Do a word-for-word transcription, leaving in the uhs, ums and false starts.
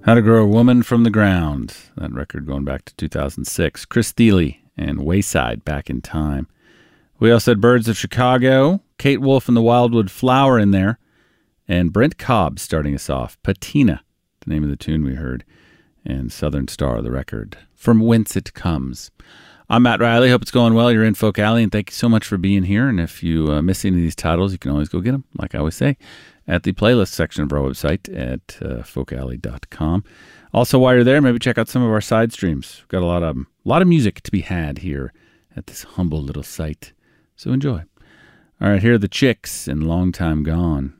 How to Grow a Woman from the Ground. That record going back to two thousand six. Chris Thile and Wayside, Back in Time. We also had Birds of Chicago, Kate Wolf and the Wildwood Flower in there, and Brent Cobb starting us off. Patina, the name of the tune we heard, and Southern Star, the record, From Whence It Comes. I'm Matt Riley. Hope it's going well. You're in Folk Alley, and thank you so much for being here. And if you uh, miss any of these titles, you can always go get them, like I always say, at the playlist section of our website at uh, folk alley dot com. Also, while you're there, maybe check out some of our side streams. We've got a lot of, a lot of music to be had here at this humble little site. So enjoy. All right, here are the Chicks and Long Time Gone.